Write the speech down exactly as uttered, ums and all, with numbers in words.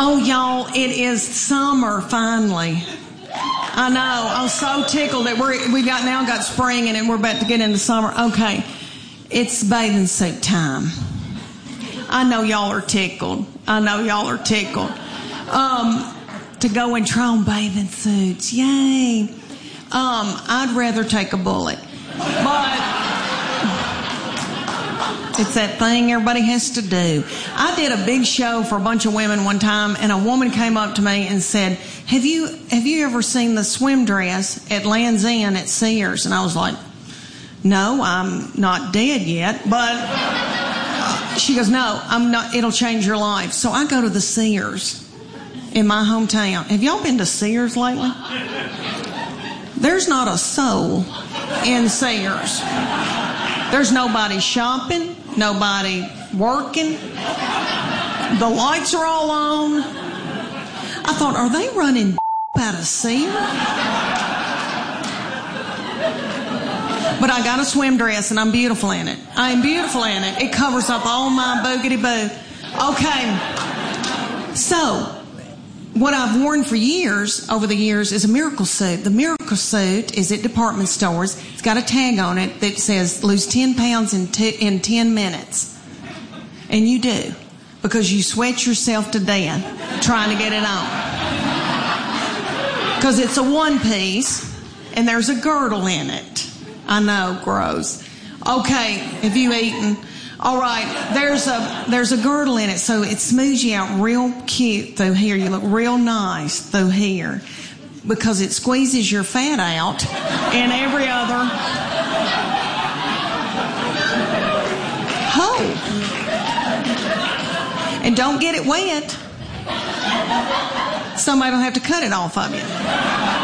Oh, y'all, it is summer finally. I know. I'm so tickled that we're we got now got spring and we're about to get into summer. Okay, it's bathing suit time. I know y'all are tickled. I know y'all are tickled. Um, to go and try on bathing suits, yay! Um, I'd rather take a bullet, but. It's that thing everybody has to do. I did a big show for a bunch of women one time, and a woman came up to me and said, have you have you ever seen the swim dress at Land's End at Sears? And I was like, no, I'm not dead yet. But she goes, no, I'm not. It'll change your life. So I go to the Sears in my hometown. Have y'all been to Sears lately? There's not a soul in Sears. There's nobody shopping, nobody working. The lights are all on. I thought, are they running out of Sears? But I got a swim dress and I'm beautiful in it. I'm beautiful in it. It covers up all my boogity boo. Okay. So, what I've worn for years, over the years, is a Miracle Suit. The Miracle Suit is at department stores. It's got a tag on it that says lose ten pounds in, two, in ten minutes. And you do. Because you sweat yourself to death trying to get it on. Because it's a one piece and there's a girdle in it. I know, gross. Okay, have you eaten? All right, there's a there's a girdle in it, so it smooths you out real cute through here. You look real nice through here because it squeezes your fat out and every other hole. And don't get it wet. Somebody will have to cut it off of you.